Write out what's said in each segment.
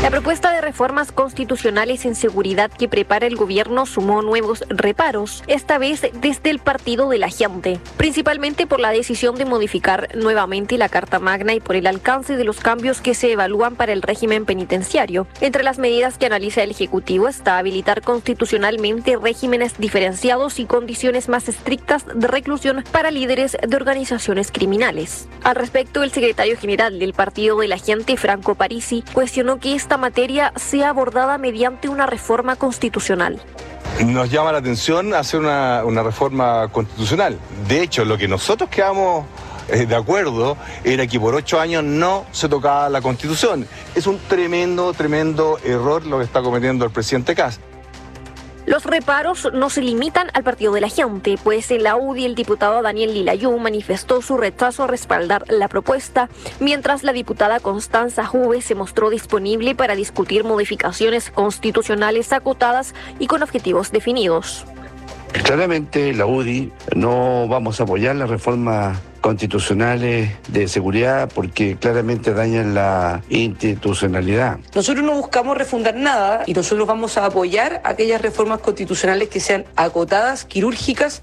La propuesta de reformas constitucionales en seguridad que prepara el gobierno sumó nuevos reparos, esta vez desde el Partido de la Gente, principalmente por la decisión de modificar nuevamente la Carta Magna y por el alcance de los cambios que se evalúan para el régimen penitenciario. Entre las medidas que analiza el Ejecutivo está habilitar constitucionalmente regímenes diferenciados y condiciones más estrictas de reclusión para líderes de organizaciones criminales. Al respecto, el secretario general del Partido de la Gente, Franco Parisi, cuestionó que esta materia sea abordada mediante una reforma constitucional. Nos llama la atención hacer una reforma constitucional. De hecho, lo que nosotros quedamos de acuerdo era que por 8 años no se tocaba la Constitución. Es un tremendo error lo que está cometiendo el presidente Kast. Los reparos no se limitan al Partido de la Gente, pues en la UDI el diputado Daniel Lilayú manifestó su rechazo a respaldar la propuesta, mientras la diputada Constanza Juve se mostró disponible para discutir modificaciones constitucionales acotadas y con objetivos definidos. Claramente la UDI no vamos a apoyar las reformas constitucionales de seguridad porque claramente dañan la institucionalidad. Nosotros no buscamos refundar nada y nosotros vamos a apoyar aquellas reformas constitucionales que sean acotadas, quirúrgicas.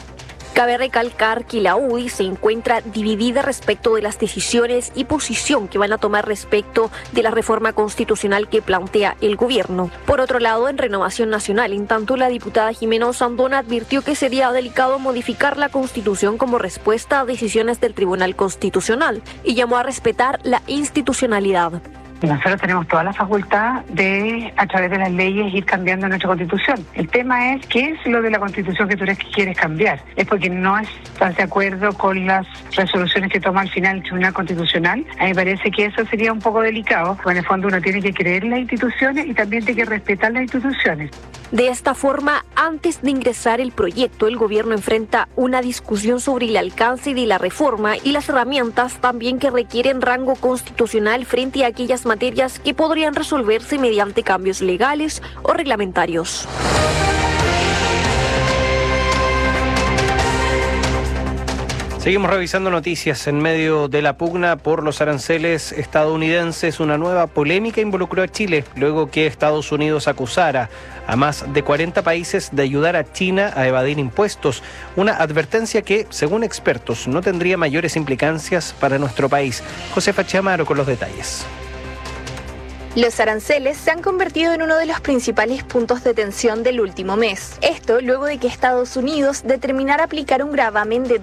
Cabe recalcar que la UDI se encuentra dividida respecto de las decisiones y posición que van a tomar respecto de la reforma constitucional que plantea el gobierno. Por otro lado, en Renovación Nacional, en tanto, la diputada Jimena Osandona advirtió que sería delicado modificar la Constitución como respuesta a decisiones del Tribunal Constitucional y llamó a respetar la institucionalidad. Nosotros tenemos toda la facultad de, a través de las leyes, ir cambiando nuestra Constitución. El tema es, ¿qué es lo de la Constitución que tú quieres cambiar? ¿Es porque no estás de acuerdo con las resoluciones que toma al final el Tribunal Constitucional? A mí me parece que eso sería un poco delicado, porque en el fondo uno tiene que creer en las instituciones y también tiene que respetar las instituciones. De esta forma, antes de ingresar el proyecto, el gobierno enfrenta una discusión sobre el alcance de la reforma y las herramientas también que requieren rango constitucional frente a aquellas materias que podrían resolverse mediante cambios legales o reglamentarios. Seguimos revisando noticias. En medio de la pugna por los aranceles estadounidenses, una nueva polémica involucró a Chile, luego que Estados Unidos acusara a más de 40 países de ayudar a China a evadir impuestos. Una advertencia que, según expertos, no tendría mayores implicancias para nuestro país. Josefa Chamaro con los detalles. Los aranceles se han convertido en uno de los principales puntos de tensión del último mes. Esto luego de que Estados Unidos determinara aplicar un gravamen de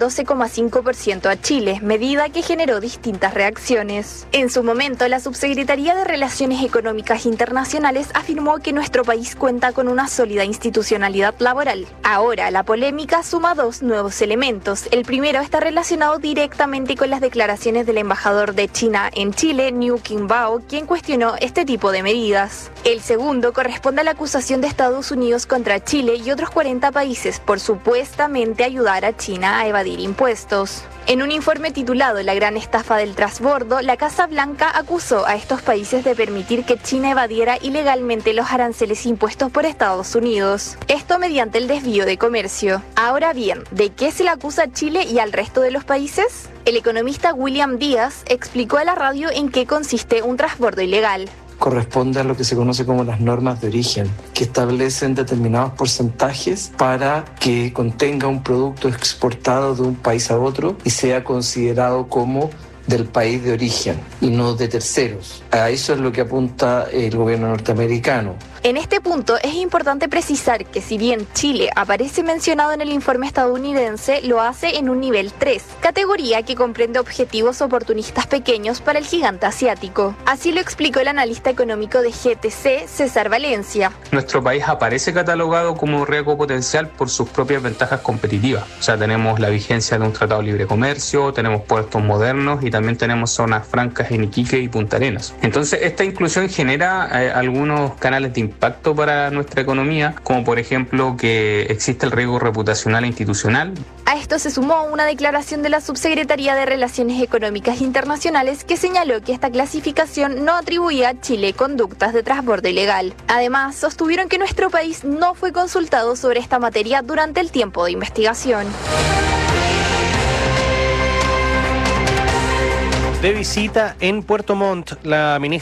12,5% a Chile, medida que generó distintas reacciones. En su momento, la Subsecretaría de Relaciones Económicas Internacionales afirmó que nuestro país cuenta con una sólida institucionalidad laboral. Ahora, la polémica suma 2 nuevos elementos. El primero está relacionado directamente con las declaraciones del embajador de China en Chile, Niu Qingbao, quien cuestionó este tipo de medidas. El segundo corresponde a la acusación de Estados Unidos contra Chile y otros 40 países por supuestamente ayudar a China a evadir impuestos. En un informe titulado La gran estafa del trasbordo, la Casa Blanca acusó a estos países de permitir que China evadiera ilegalmente los aranceles impuestos por Estados Unidos. Esto mediante el desvío de comercio. Ahora bien, ¿de qué se le acusa a Chile y al resto de los países? El economista William Díaz explicó a la radio en qué consiste un trasbordo ilegal. Corresponde a lo que se conoce como las normas de origen, que establecen determinados porcentajes para que contenga un producto exportado de un país a otro y sea considerado como del país de origen y no de terceros. A eso es lo que apunta el gobierno norteamericano. En este punto es importante precisar que si bien Chile aparece mencionado en el informe estadounidense, lo hace en un nivel 3, categoría que comprende objetivos oportunistas pequeños para el gigante asiático. Así lo explicó el analista económico de GTC, César Valencia. Nuestro país aparece catalogado como riesgo potencial por sus propias ventajas competitivas. O sea, tenemos la vigencia de un tratado de libre comercio, tenemos puertos modernos y también tenemos zonas francas en Iquique y Punta Arenas. Entonces, esta inclusión genera algunos canales de impacto para nuestra economía, como por ejemplo que existe el riesgo reputacional e institucional. A esto se sumó una declaración de la Subsecretaría de Relaciones Económicas Internacionales que señaló que esta clasificación no atribuía a Chile conductas de trasbordo ilegal. Además, sostuvieron que nuestro país no fue consultado sobre esta materia durante el tiempo de investigación. De visita en Puerto Montt, la ministra